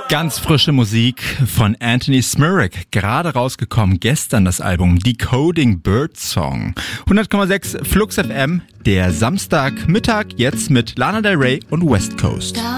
Ganz frische Musik von Anthony Smirek, gerade rausgekommen gestern das Album Decoding Birdsong. 100,6 Flux FM, der Samstagmittag jetzt mit Lana Del Rey und West Coast.